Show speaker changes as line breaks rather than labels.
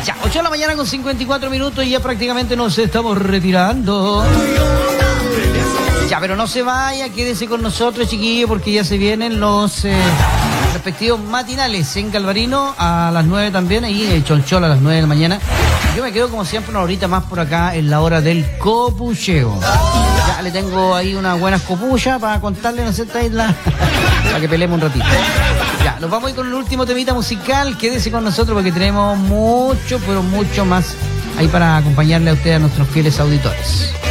Ya, 8 de la mañana con 54 minutos y ya prácticamente nos estamos retirando. Ya, pero no se vaya, quédese con nosotros, chiquillos, porque ya se vienen los respectivos matinales en Galvarino a las 9 también, ahí en Cholchol a las 9 de la mañana. Yo me quedo como siempre una horita más por acá en la hora del copucheo. Ya le tengo ahí unas buenas copuchas para contarle, no sé, para que peleemos un ratito. Ya, nos vamos a ir con el último temita musical. Quédese con nosotros porque tenemos mucho, pero mucho más ahí para acompañarle a ustedes, a nuestros fieles auditores.